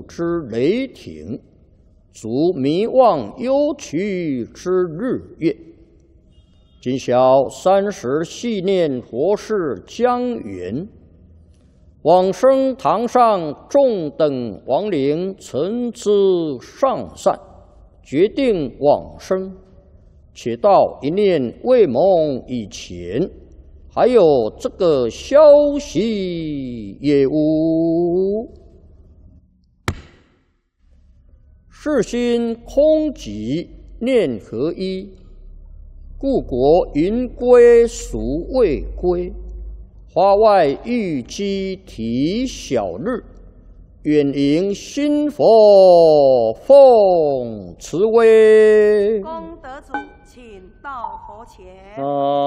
之雷霆，足迷忘忧屈之日月。今宵30系念佛事将圆，往生堂上众等亡灵参差上善，决定往生。且到一念未蒙以前，还有这个消息也无。世心空寂，念合一，故国云归孰未归？花外玉鸡啼小日，远迎新佛奉慈威。 功德主，请到佛前。